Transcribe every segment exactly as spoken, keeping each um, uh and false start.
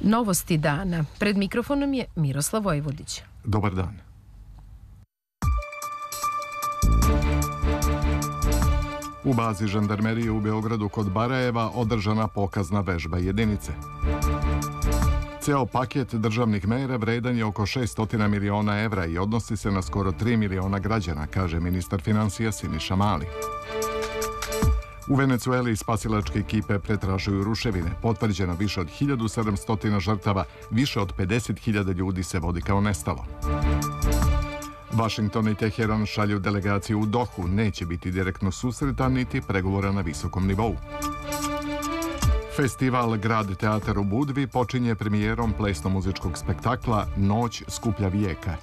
Novosti dana. Pred mikrofonom je Miroslav Vojvodić. Dobar dan. U bazi žandarmerije u Beogradu kod Barajeva održana pokazna vežba jedinice. Ceo paket državnih mera vredan je oko šessto miliona evra i odnosi se na skoro tri miliona građana, kaže ministar finansija Siniša Mali. U Venecueli spasilačke ekipe pretražuju ruševine. Potvrđeno više od hiljadu sedamsto žrtava, više od pedeset hiljada ljudi se vodi kao nestalo. Vašington i Teheran šalju delegaciju u Dohu, neće biti direktno susreta niti pregovora na visokom nivou. Festival Grad teatar u Budvi počinje premijerom plesno-muzičkog spektakla Noć skuplja vijeka.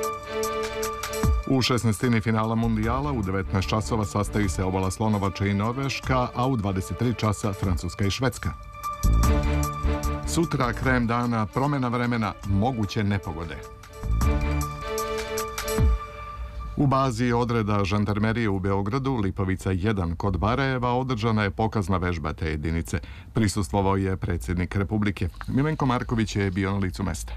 U šesnaestini finala mundijala u devetnaest časova sastaju se Obala Slonovača i Norveška, a u dvadeset tri časa Francuska i Švedska. Sutra, krajem dana, promjena vremena, moguće nepogode. U bazi odreda žandarmerije u Beogradu, Lipovica jedan kod Barajeva, održana je pokazna vežba te jedinice. Prisustvovao je predsjednik Republike. Milenko Marković je bio na licu mesta.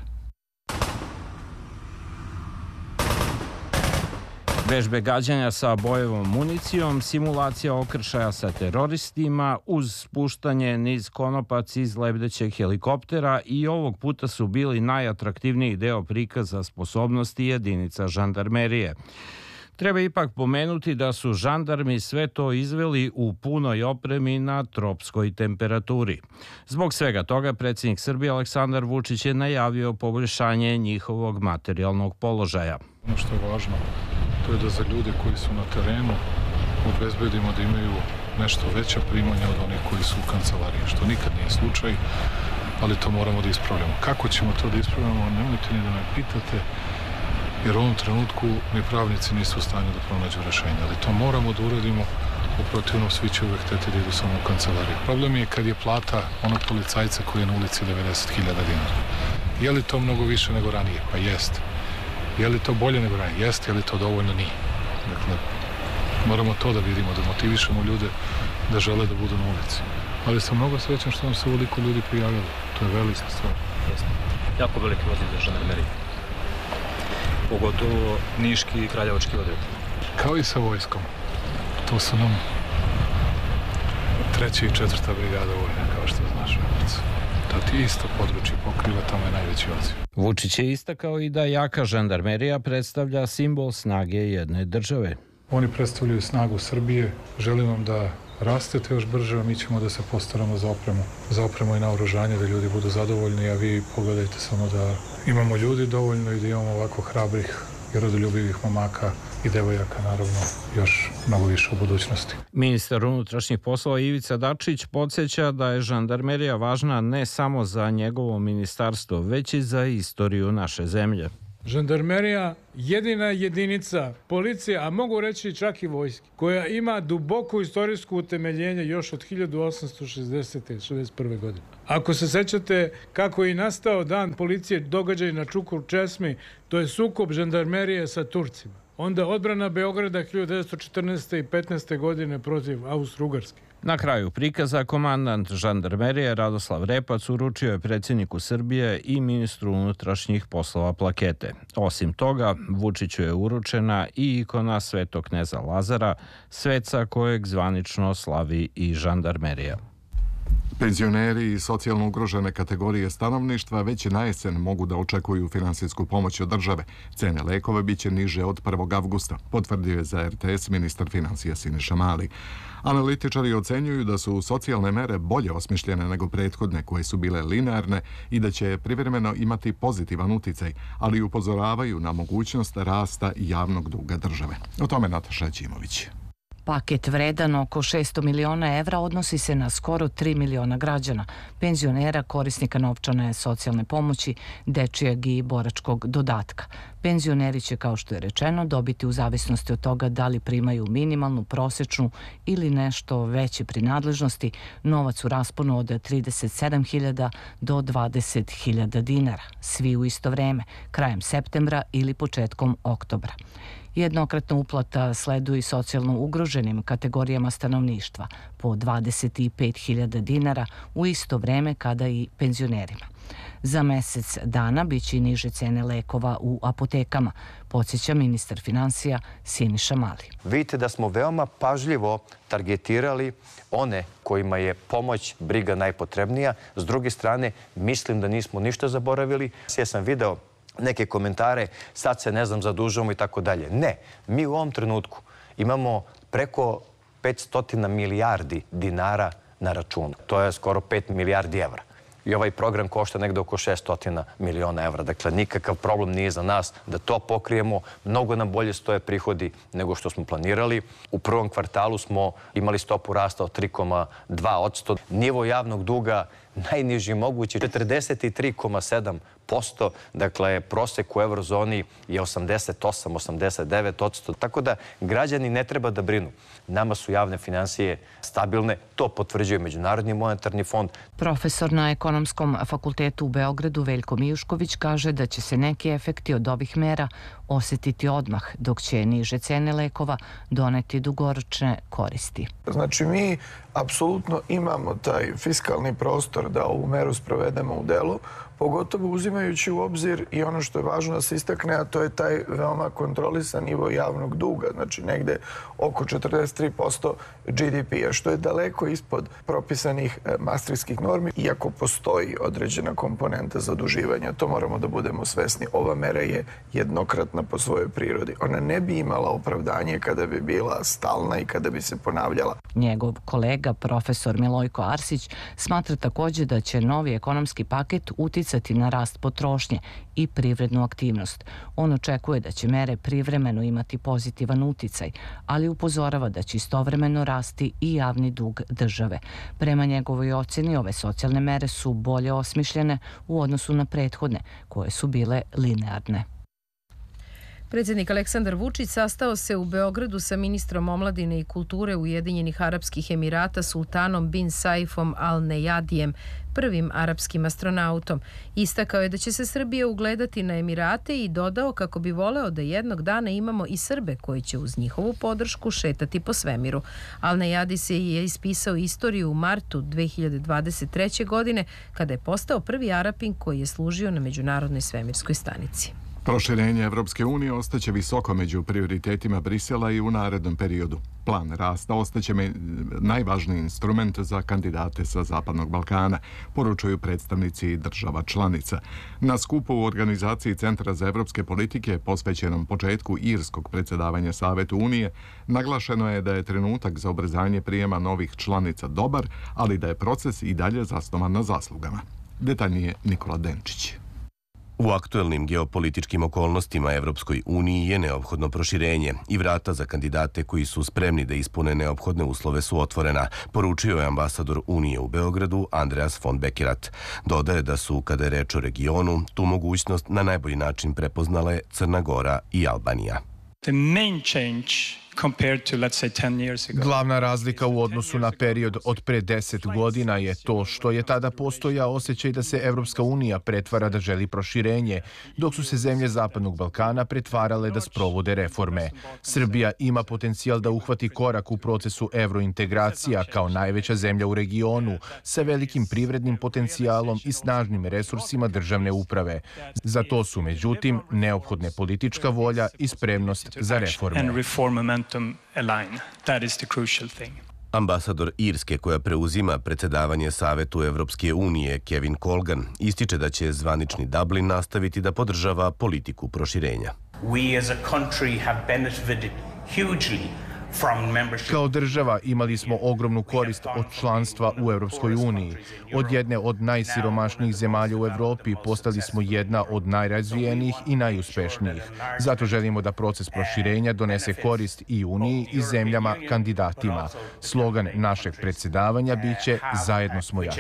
Vežbe gađanja sa bojevom municijom, simulacija okršaja sa teroristima, uz spuštanje niz konopac iz lebdećeg helikoptera i ovog puta su bili najatraktivniji deo prikaza sposobnosti jedinica žandarmerije. Treba ipak pomenuti da su žandarmi sve to izveli u punoj opremi na tropskoj temperaturi. Zbog svega toga predsjednik Srbije Aleksandar Vučić je najavio poboljšanje njihovog materijalnog položaja. Ono što je važno, to je da za ljude koji su na terenu obezbedimo da imaju nešto veća primanja od onih koji su u kancelariji, što nikad nije slučaj, ali to moramo da ispravljamo. Kako ćemo to da ispravljamo, nemojte ni da me pitate, jer u ovom trenutku ni pravnici nisu u stanju da pronađu rešenje, ali to moramo da uradimo, u protivnom svi će uvek hteti da idu samo u kancelariju. Problem je kad je plata onog policajca koji je na ulici devedeset hiljada dinara. Je li to mnogo više nego ranije? Pa jeste. Je li to bolje nego ranije? Jeste, je li to dovoljno? Nije. Dakle, moramo to da vidimo, da motivišemo ljude da žele da budu na ulici. Ali sam mnogo srećan što nam se ovoliko ljudi prijavili. To je velika stvar. Jeste. Jako veliki odred za žandarmeriju. Pogotovo niški i kraljevački odred. Kao i sa vojskom. To su nam treća i četvrta brigada vojna, kao što znaš. To ti isto područje pokriva, tamo je najveći odziv. Vučić je istakao i da jaka žandarmerija predstavlja simbol snage jedne države. Oni predstavljaju snagu Srbije. Želim vam da rastete još brže, a mi ćemo da se postaramo za opremu. Za opremu i naoružanje, da ljudi budu zadovoljni, a vi pogledajte samo da imamo ljudi dovoljno i da imamo ovako hrabrih i rodoljubivih momaka i devojaka, naravno, još mnogo više u budućnosti. Ministar unutrašnjih poslova Ivica Dačić podsjeća da je žandarmerija važna ne samo za njegovo ministarstvo, već i za istoriju naše zemlje. Žandarmerija jedina jedinica policije, a mogu reći čak i vojske, koja ima duboko istorijsko utemeljenje još od hiljadu osamsto šezdesete. šezdeset prve. godine. Ako se sećate kako je nastao dan policije, događaj na Čukur Česmi, to je sukob žandarmerije sa Turcima. Onda odbrana Beograda hiljadu devetsto četrnaeste. i petnaeste. godine protiv Austro-Ugarske. Na kraju prikaza komandant žandarmerije Radoslav Repac uručio je predsjedniku Srbije i ministru unutrašnjih poslova plakete. Osim toga, Vučiću je uručena i ikona Svetog kneza Lazara, sveca kojeg zvanično slavi i žandarmerija. Penzioneri i socijalno ugrožene kategorije stanovništva već na jesen mogu da očekuju finansijsku pomoć od države. Cene lekova biće niže od prvog avgusta, potvrdio je za er te es ministar finansija Siniša Mali. Analitičari ocenjuju da su socijalne mere bolje osmišljene nego prethodne koje su bile linearne i da će privremeno imati pozitivan uticaj, ali upozoravaju na mogućnost rasta javnog duga države. O tome Nataša Ćimović. Paket vredan oko šesto miliona evra odnosi se na skoro tri miliona građana, penzionera, korisnika novčane socijalne pomoći, dečijeg i boračkog dodatka. Penzioneri će, kao što je rečeno, dobiti u zavisnosti od toga da li primaju minimalnu, prosečnu ili nešto veće prinadležnosti novac u rasponu od trideset sedam hiljada do dvadeset hiljada dinara, svi u isto vreme, krajem septembra ili početkom oktobra. Jednokratna uplata sleduje i socijalno ugroženim kategorijama stanovništva po dvadeset pet hiljada dinara u isto vreme kada i penzionerima. Za mesec dana biće i niže cene lekova u apotekama, podsjeća ministar finansija Siniša Mali. Vidite da smo veoma pažljivo targetirali one kojima je pomoć, briga najpotrebnija. S druge strane, mislim da nismo ništa zaboravili. Ja sam video neke komentare, sad se, ne znam, zadužujemo i tako dalje. Ne, mi u ovom trenutku imamo preko petsto milijardi dinara na računu. To je skoro pet milijardi evra. I ovaj program košta negde oko šesto miliona evra. Dakle, nikakav problem nije za nas da to pokrijemo. Mnogo nam bolje stoje prihodi nego što smo planirali. U prvom kvartalu smo imali stopu rasta od tri zarez dva posto. Nivo javnog duga najniži mogući, četrdeset tri zarez sedam posto. Dakle, prosek u eurozoni je osamdeset osam, osamdeset devet posto. Tako da građani ne treba da brinu. Nama su javne finansije stabilne. To potvrđuje Međunarodni monetarni fond. Profesor na Ekonomskom fakultetu u Beogradu Veljko Mijušković kaže da će se neki efekti od ovih mera osetiti odmah, dok će niže cene lekova doneti dugoročne koristi. Znači, mi apsolutno imamo taj fiskalni prostor da ovu meru sprovedemo u delu, pogotovo uzimajući u obzir i ono što je važno da se istakne, a to je taj veoma kontrolisan nivo javnog duga, znači negde oko četrdeset tri posto G D P-a, što je daleko ispod propisanih maastrichtskih normi, iako postoji određena komponenta zaduživanja. To moramo da budemo svesni. Ova mera je jednokratna po svojoj prirodi. Ona ne bi imala opravdanje kada bi bila stalna i kada bi se ponavljala. Njegov kolega, profesor Milojko Arsić, smatra takođe da će novi ekonomski paket uticati na rast potrošnje i privrednu aktivnost. On očekuje da će mere privremeno imati pozitivan uticaj, ali upozorava da će istovremeno rasti i javni dug države. Prema njegovoj oceni, ove socijalne mere su bolje osmišljene u odnosu na prethodne, koje su bile linearne. Predsjednik Aleksandar Vučić sastao se u Beogradu sa ministrom omladine i kulture Ujedinjenih Arapskih Emirata Sultanom bin Saifom Al Nejadijem, prvim arapskim astronautom. Istakao je da će se Srbija ugledati na Emirate i dodao kako bi voleo da jednog dana imamo i Srbe koji će uz njihovu podršku šetati po svemiru. Al Nejadi se je ispisao istoriju u martu dve hiljade dvadeset treće. godine kada je postao prvi Arapin koji je služio na Međunarodnoj svemirskoj stanici. Proširenje Evropske unije ostaće visoko među prioritetima Brisela i u narednom periodu. Plan rasta ostaće najvažniji instrument za kandidate sa Zapadnog Balkana, poručuju predstavnici država članica. Na skupu u organizaciji Centra za evropske politike, posvećenom početku irskog predsjedavanja Savetu Unije, naglašeno je da je trenutak za ubrzanje prijema novih članica dobar, ali da je proces i dalje zasnovan na zaslugama. Detaljnije Nikola Denčić. U aktuelnim geopolitičkim okolnostima Evropskoj uniji je neophodno proširenje i vrata za kandidate koji su spremni da ispune neophodne uslove su otvorena, poručio je ambasador Unije u Beogradu Andreas von Bekerat. Dodaje da su, kada je reč o regionu, tu mogućnost na najbolji način prepoznale Crna Gora i Albanija. The main change Glavna razlika u odnosu na period od pre deset godina je to što je tada postojao osjećaj da se Evropska unija pretvara da želi proširenje, dok su se zemlje Zapadnog Balkana pretvarale da sprovode reforme. Srbija ima potencijal da uhvati korak u procesu evrointegracija kao najveća zemlja u regionu, sa velikim privrednim potencijalom i snažnim resursima državne uprave. Za to su, međutim, neophodne politička volja i spremnost za reforme. Ambasador Irske, koja preuzima predsjedavanje Savetu Evropske unije, Kevin Colgan, ističe da će zvanični Dublin nastaviti da podržava politiku proširenja. Kao država imali smo ogromnu korist od članstva u Evropskoj uniji. Od jedne od najsiromašnijih zemalja u Evropi postali smo jedna od najrazvijenijih i najuspešnijih. Zato želimo da proces proširenja donese korist i Uniji i zemljama kandidatima. Slogan našeg predsjedavanja biće Zajedno smo jači.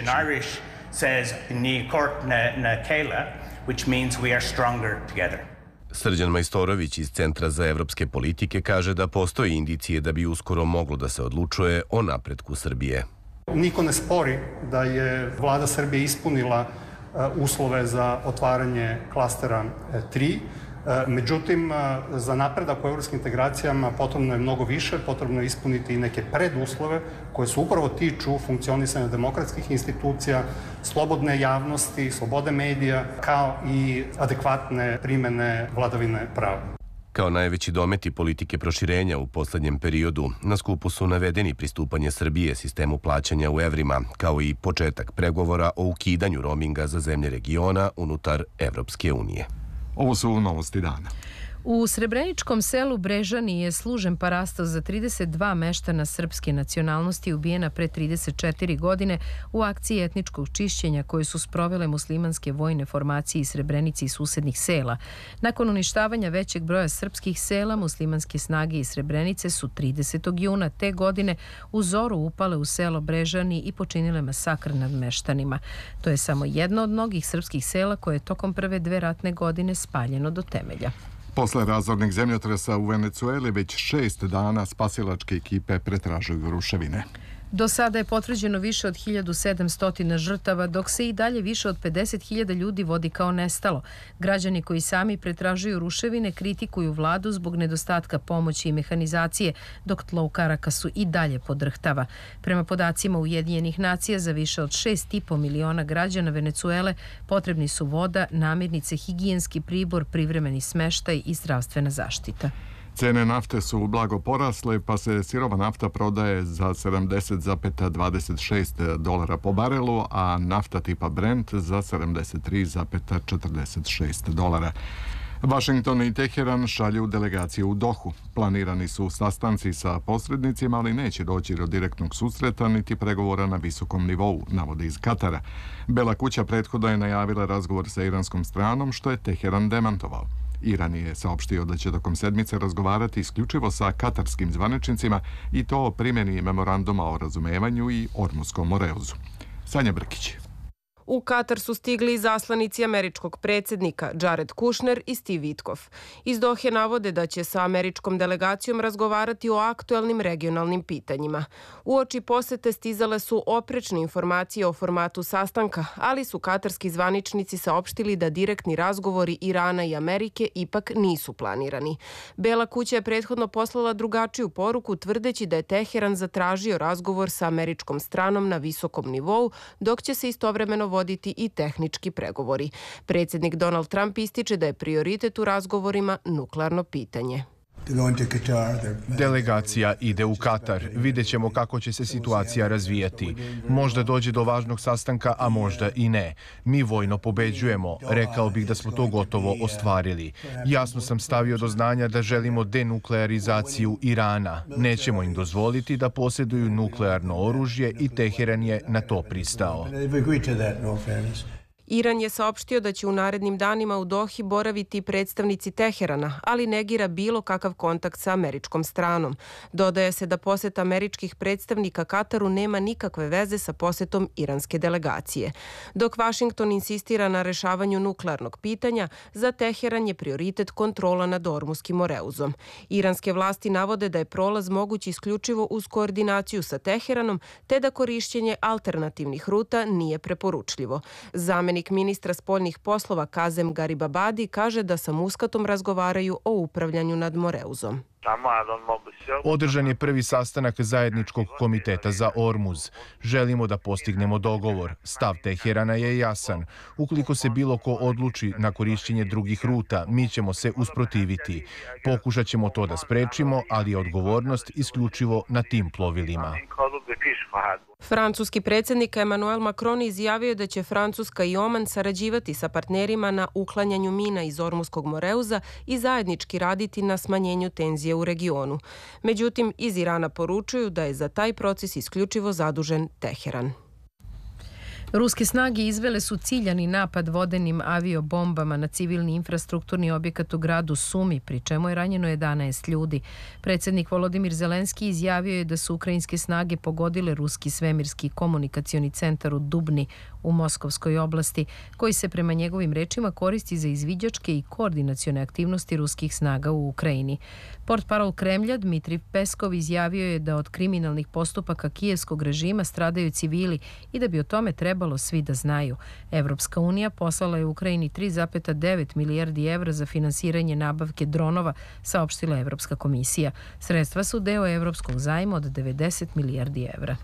Srđan Majstorović iz Centra za evropske politike kaže da postoje indicije da bi uskoro moglo da se odlučuje o napretku Srbije. Niko ne spori da je vlada Srbije ispunila uslove za otvaranje klastera tri. Međutim, za napredak u evropskim integracijama potrebno je mnogo više, potrebno je ispuniti i neke preduslove koje su upravo tiču funkcionisanja demokratskih institucija, slobodne javnosti, slobode medija, kao i adekvatne primene vladavine prava. Kao najveći dometi politike proširenja u poslednjem periodu, na skupu su navedeni pristupanje Srbije sistemu plaćanja u evrima, kao i početak pregovora o ukidanju roaminga za zemlje regiona unutar Evropske unije. Ovo su novosti dana. U srebreničkom selu Brežani je služen parasto za trideset dva meštana srpske nacionalnosti ubijena pre trideset četiri godine u akciji etničkog čišćenja koje su sprovele muslimanske vojne formacije iz Srebrenice i susednih sela. Nakon uništavanja većeg broja srpskih sela, muslimanske snage iz Srebrenice su tridesetog juna te godine u zoru upale u selo Brežani i počinile masakr nad meštanima. To je samo jedno od mnogih srpskih sela koje je tokom prve dve ratne godine spaljeno do temelja. Posle razornih zemljotresa u Venecueli već šest dana spasilačke ekipe pretražuju ruševine. Do sada je potvrđeno više od hiljadu sedamsto žrtava, dok se i dalje više od pedeset hiljada ljudi vodi kao nestalo. Građani koji sami pretražuju ruševine kritikuju vladu zbog nedostatka pomoći i mehanizacije, dok tlo u Karakasu i dalje podrhtava. Prema podacima Ujedinjenih nacija, za više od šest i po miliona građana Venecuele potrebni su voda, namirnice, higijenski pribor, privremeni smeštaj i zdravstvena zaštita. Cene nafte su blago porasle, pa se sirova nafta prodaje za sedamdeset zarez dvadeset šest dolara po barelu, a nafta tipa Brent za sedamdeset tri zarez četrdeset šest dolara. Vašington i Teheran šalju delegacije u Dohu. Planirani su sastanci sa posrednicima, ali neće doći do direktnog susreta niti pregovora na visokom nivou, navode iz Katara. Bela kuća prethodno je najavila razgovor sa iranskom stranom, što je Teheran demantovao. Iran je saopštio da će tokom sedmice razgovarati isključivo sa katarskim zvaničnicima i to o primjeni memoranduma o razumevanju i Ormuskom moreuzu. Sanja Brkić. U Katar su stigli izaslanici američkog predsjednika Jared Kushner i Steve Witkoff. Iz Dohe navode da će sa američkom delegacijom razgovarati o aktuelnim regionalnim pitanjima. Uoči posete stizale su oprečne informacije o formatu sastanka, ali su katarski zvaničnici saopštili da direktni razgovori Irana i Amerike ipak nisu planirani. Bela kuća je prethodno poslala drugačiju poruku, tvrdeći da je Teheran zatražio razgovor sa američkom stranom na visokom nivou, dok će se istovremeno voditi i tehnički pregovori. Predsjednik Donald Trump ističe da je prioritet u razgovorima nuklearno pitanje. Delegacija ide u Katar. Vidjet ćemo kako će se situacija razvijati. Možda dođe do važnog sastanka, a možda i ne. Mi vojno pobeđujemo. Rekao bih da smo to gotovo ostvarili. Jasno sam stavio do znanja da želimo denuklearizaciju Irana. Nećemo im dozvoliti da posjeduju nuklearno oružje i Teheran je na to pristao. Iran je saopštio da će u narednim danima u Dohi boraviti predstavnici Teherana, ali negira bilo kakav kontakt sa američkom stranom. Dodaje se da posjet američkih predstavnika Kataru nema nikakve veze sa posjetom iranske delegacije. Dok Vašington insistira na rešavanju nuklearnog pitanja, za Teheran je prioritet kontrola nad Ormuskim moreuzom. Iranske vlasti navode da je prolaz moguć isključivo uz koordinaciju sa Teheranom, te da korišćenje alternativnih ruta nije preporučljivo. Zamenik ministra spoljnih poslova Kazem Garibabadi kaže da sa Muskatom razgovaraju o upravljanju nad moreuzom. Održan je prvi sastanak zajedničkog komiteta za Ormuz. Želimo da postignemo dogovor. Stav Teherana je jasan. Ukoliko se bilo ko odluči na korišćenje drugih ruta, mi ćemo se usprotiviti. Pokušat ćemo to da sprečimo, ali je odgovornost isključivo na tim plovilima. Francuski predsjednik Emmanuel Macron izjavio da će Francuska i Oman sarađivati sa partnerima na uklanjanju mina iz Ormuskog moreuza i zajednički raditi na smanjenju tenzije u regionu. Međutim, iz Irana poručuju da je za taj proces isključivo zadužen Teheran. Ruske snage izvele su ciljani napad vodenim aviobombama na civilni infrastrukturni objekat u gradu Sumi, pri čemu je ranjeno jedanaest ljudi. Predsjednik Volodimir Zelenski izjavio je da su ukrajinske snage pogodile ruski svemirski komunikacioni centar u Dubni u Moskovskoj oblasti, koji se prema njegovim rečima koristi za izviđačke i koordinacione aktivnosti ruskih snaga u Ukrajini. Portparol Kremlja Dmitrij Peskov izjavio je da od kriminalnih postupaka kijevskog režima stradaju civili i da bi o tome trebalo svi da znaju. Evropska unija poslala je Ukrajini tri zarez devet milijardi evra za finansiranje nabavke dronova, saopštila Evropska komisija. Sredstva su deo evropskog zajma od devedeset milijardi evra.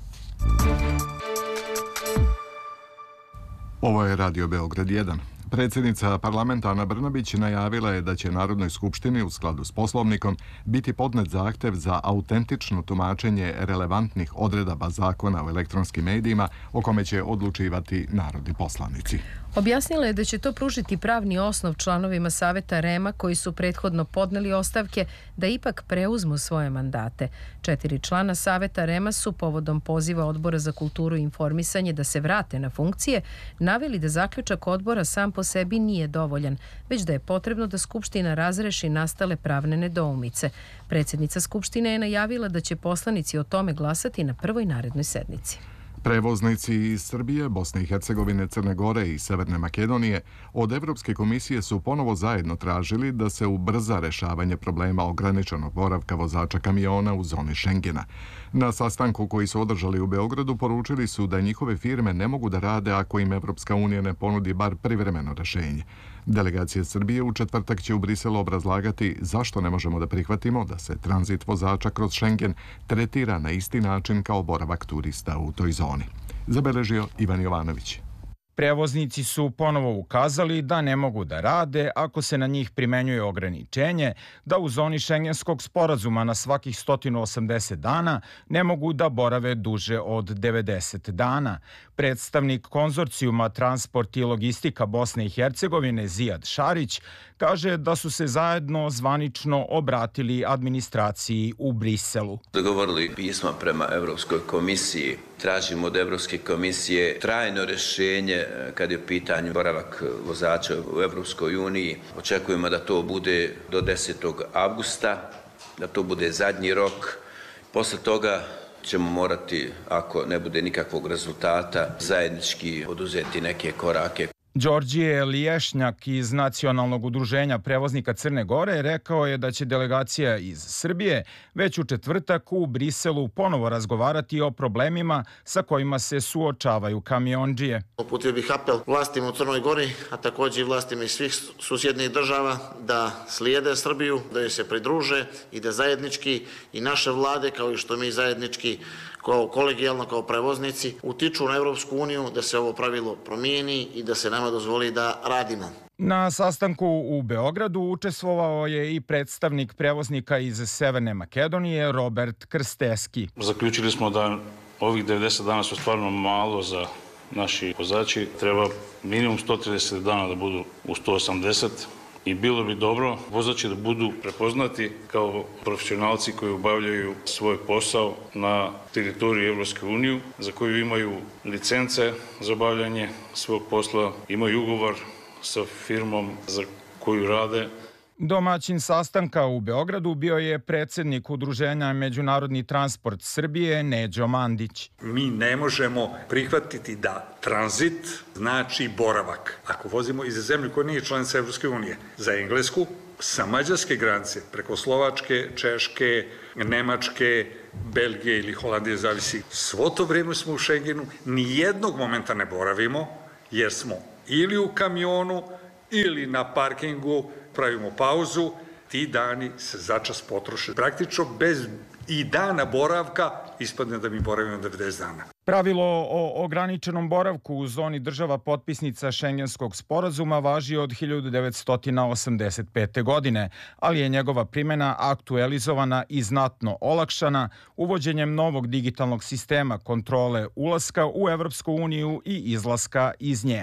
Ovo je Radio Beograd jedan. Predsjednica parlamenta Ana Brnabić najavila je da će Narodnoj skupštini u skladu s poslovnikom biti podnet zahtev za autentično tumačenje relevantnih odredaba zakona o elektronskim medijima o kome će odlučivati narodni poslanici. Objasnila je da će to pružiti pravni osnov članovima Saveta REM-a koji su prethodno podneli ostavke da ipak preuzmu svoje mandate. Četiri člana Saveta REM-a su povodom poziva Odbora za kulturu i informisanje da se vrate na funkcije naveli da zaključak odbora sam po sebi nije dovoljan, već da je potrebno da Skupština razreši nastale pravne nedoumice. Predsjednica Skupštine je najavila da će poslanici o tome glasati na prvoj narednoj sednici. Prevoznici iz Srbije, Bosne i Hercegovine, Crne Gore i Severne Makedonije od Evropske komisije su ponovo zajedno tražili da se ubrza rešavanje problema ograničenog boravka vozača kamiona u zoni Šengena. Na sastanku koji su održali u Beogradu poručili su da njihove firme ne mogu da rade ako im Evropska unija ne ponudi bar privremeno rešenje. Delegacija Srbije u četvrtak će u Briselu obrazlagati zašto ne možemo da prihvatimo da se tranzit vozača kroz Šengen tretira na isti način kao boravak turista u toj zoni. Zabeležio Ivan Jovanović. Prevoznici su ponovo ukazali da ne mogu da rade ako se na njih primenjuje ograničenje, da u zoni šengenskog sporazuma na svakih sto osamdeset dana ne mogu da borave duže od devedeset dana. Predstavnik konzorcijuma Transport i logistika Bosne i Hercegovine Zijad Šarić kaže da su se zajedno zvanično obratili administraciji u Briselu. Dogovorili pismo prema Evropskoj komisiji. Tražimo od Evropske komisije trajno rješenje kad je u pitanju boravak vozača u Evropskoj uniji. Očekujemo da to bude do desetog avgusta, da to bude zadnji rok. Posle toga ćemo morati, ako ne bude nikakvog rezultata, zajednički poduzeti neke korake. Đorđije Liješnjak iz Nacionalnog udruženja prevoznika Crne Gore rekao je da će delegacija iz Srbije već u četvrtak u Briselu ponovo razgovarati o problemima sa kojima se suočavaju kamiondžije. Uputio bih apel vlastima u Crnoj Gori, a također i vlastima iz svih susjednih država da slijede Srbiju, da joj se pridruže i da zajednički i naše vlade, kao i što mi zajednički kao kolegijalno, kao prevoznici, utiču na Evropsku uniju da se ovo pravilo promijeni i da se nama dozvoli da radimo. Na sastanku u Beogradu učestvovao je i predstavnik prevoznika iz Severne Makedonije Robert Krsteski. Zaključili smo da ovih devedeset dana su stvarno malo za naši vozači. Treba minimum sto trideset dana da budu u sto osamdeset. I bilo bi dobro vozači da budu prepoznati kao profesionalci koji obavljaju svoj posao na teritoriji Evropske unije, za koju imaju licence za obavljanje svog posla, imaju ugovor sa firmom za koju rade. Domaćin sastanka u Beogradu bio je predsjednik Udruženja Međunarodni transport Srbije Neđo Mandić. Mi ne možemo prihvatiti da tranzit znači boravak. Ako vozimo iz zemlje koja nije članica Evropske unije za Englesku, sa mađarske granice, preko Slovačke, Češke, Nemačke, Belgije ili Holandije, zavisi. Svo to vrijeme smo u Šengenu, ni jednog momenta ne boravimo, jer smo ili u kamionu, ili na parkingu, pravimo pauzu, ti dani se začas potroše. Praktično bez i dana boravka ispadne da mi boravimo devedeset dana. Pravilo o ograničenom boravku u zoni država potpisnica Šengenskog sporazuma važi od hiljadu devetsto osamdeset pete. godine, ali je njegova primjena aktualizovana i znatno olakšana uvođenjem novog digitalnog sistema kontrole ulaska u Evropsku uniju i izlaska iz nje.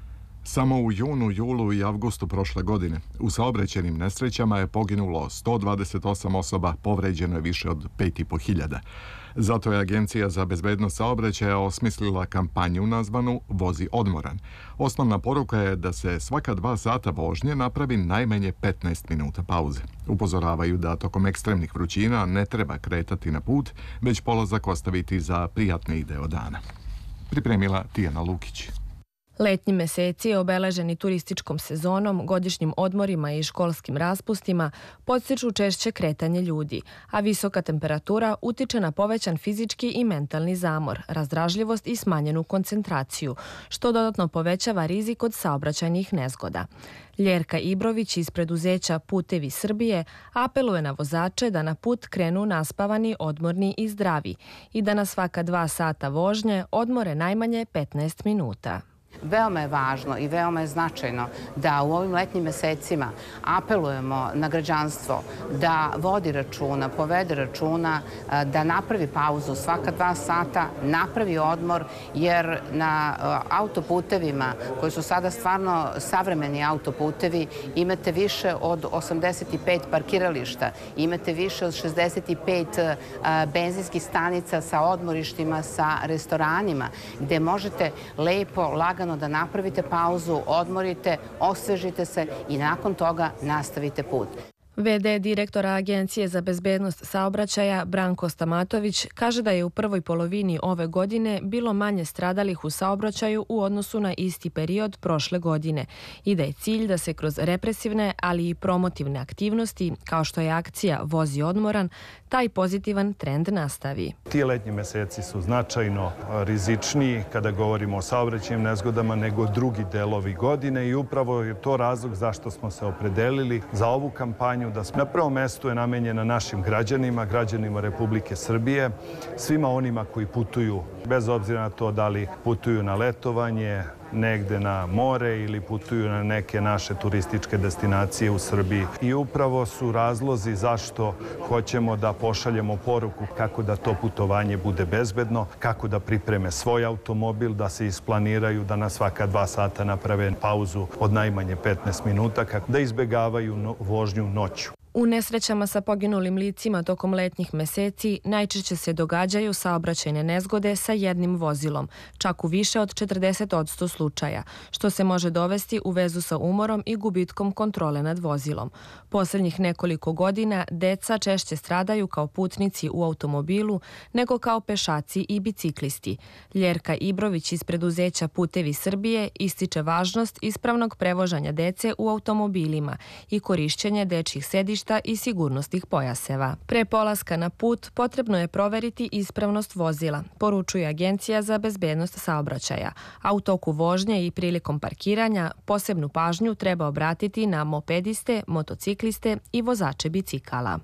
Samo u junu, julu i avgustu prošle godine u saobraćajnim nesrećama je poginulo sto dvadeset osam osoba, povređeno je više od pet i po hiljada. Zato je Agencija za bezbednost saobraćaja osmislila kampanju nazvanu Vozi odmoran. Osnovna poruka je da se svaka dva sata vožnje napravi najmanje petnaest minuta pauze. Upozoravaju da tokom ekstremnih vrućina ne treba kretati na put, već polazak ostaviti za prijatniji deo dana. pripremila Tijana Lukić. Letnji meseci, obeleženi turističkom sezonom, godišnjim odmorima i školskim raspustima, podstiču češće kretanje ljudi, a visoka temperatura utiče na povećan fizički i mentalni zamor, razdražljivost i smanjenu koncentraciju, što dodatno povećava rizik od saobraćajnih nezgoda. Ljerka Ibrović iz preduzeća Putevi Srbije apeluje na vozače da na put krenu naspavani, odmorni i zdravi i da na svaka dva sata vožnje odmore najmanje petnaest minuta. Veoma je važno i veoma je značajno da u ovim letnjim mesecima apelujemo na građanstvo da vodi računa, povede računa, da napravi pauzu svaka dva sata, napravi odmor, jer na autoputevima koji su sada stvarno savremeni autoputevi imate više od osamdeset pet parkirališta, imate više od šezdeset pet benzinskih stanica sa odmorištima, sa restoranima, gde možete lepo, lagano da napravite pauzu, odmorite, osvežite se i nakon toga nastavite put. ve de direktora Agencije za bezbednost saobraćaja Branko Stamatović kaže da je u prvoj polovini ove godine bilo manje stradalih u saobraćaju u odnosu na isti period prošle godine i da je cilj da se kroz represivne, ali i promotivne aktivnosti, kao što je akcija Vozi odmoran, taj pozitivan trend nastavi. Ti letnji meseci su značajno rizičniji kada govorimo o saobraćajnim nezgodama nego drugi delovi godine i upravo je to razlog zašto smo se opredelili za ovu kampanju, da na prvom mestu je namenjena našim građanima, građanima Republike Srbije, svima onima koji putuju, bez obzira na to da li putuju na letovanje, negde na more ili putuju na neke naše turističke destinacije u Srbiji. I upravo su razlozi zašto hoćemo da pošaljemo poruku kako da to putovanje bude bezbedno, kako da pripreme svoj automobil, da se isplaniraju, da na svaka dva sata naprave pauzu od najmanje petnaest minuta, kako da izbegavaju vožnju noću. U nesrećama sa poginulim licima tokom letnjih meseci najčešće se događaju saobraćajne nezgode sa jednim vozilom, čak u više od četrdeset posto slučaja, što se može dovesti u vezu sa umorom i gubitkom kontrole nad vozilom. Poslednjih nekoliko godina deca češće stradaju kao putnici u automobilu nego kao pešaci i biciklisti. Ljerka Ibrović iz preduzeća Putevi Srbije ističe važnost ispravnog prevožanja dece u automobilima i korišćenje dečjih sedišta i sigurnosnih pojaseva. Pre polaska na put potrebno je proveriti ispravnost vozila, poručuje Agencija za bezbednost saobraćaja, a u toku vožnje i prilikom parkiranja posebnu pažnju treba obratiti na mopediste, motocikliste i vozače bicikala.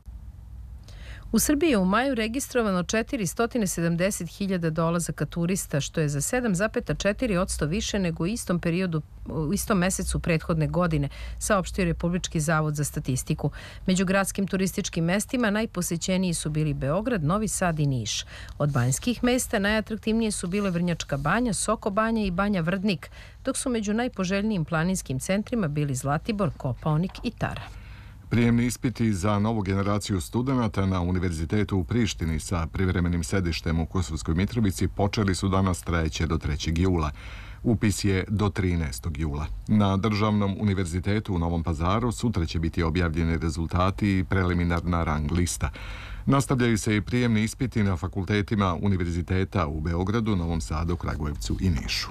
U Srbiji je u maju registrovano četiristo sedamdeset hiljada dolazaka turista, što je za sedam zarez četiri posto više nego u istom periodu, u istom mesecu prethodne godine, saopštio Republički zavod za statistiku. Među gradskim turističkim mestima najposećeniji su bili Beograd, Novi Sad i Niš. Od banjskih mesta najatraktivnije su bile Vrnjačka banja, Soko banja i Banja Vrdnik, dok su među najpoželjnijim planinskim centrima bili Zlatibor, Kopaonik i Tara. Prijemni ispiti za novu generaciju studenata na Univerzitetu u Prištini sa privremenim sedištem u Kosovskoj Mitrovici počeli su danas, trajeće do trećeg jula. Upis je do trinaestog jula. Na Državnom univerzitetu u Novom Pazaru sutra će biti objavljeni rezultati i preliminarna rang lista. Nastavljaju se i prijemni ispiti na fakultetima univerziteta u Beogradu, Novom Sadu, Kragujevcu i Nišu.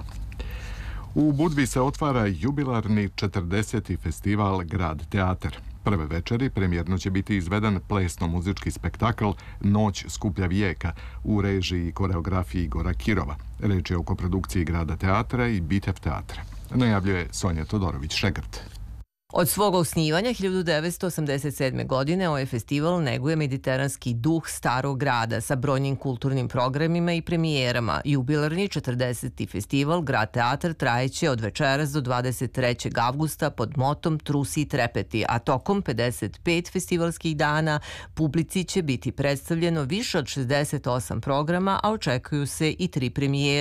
U Budvi se otvara jubilarni četrdeseti festival Grad teatar. Prve večeri premijerno će biti izveden plesno-muzički spektakl Noć skuplja vijeka u režiji i koreografiji Igora Kirova. Reč je o koprodukciji Grada teatra i Bitev teatra. Najavljuje Sonja Todorović-Šegrt. Od svog osnivanja hiljadu devetsto osamdeset sedme. godine ovaj festival neguje mediteranski duh starog grada sa brojnim kulturnim programima i premijerama. Jubilarni četrdeseti festival Grad teatar trajeće od večeras do dvadeset trećeg avgusta pod motom Trusi i trepeti, a tokom pedeset pet festivalskih dana publici će biti predstavljeno više od šezdeset osam programa, a očekuju se i tri premijere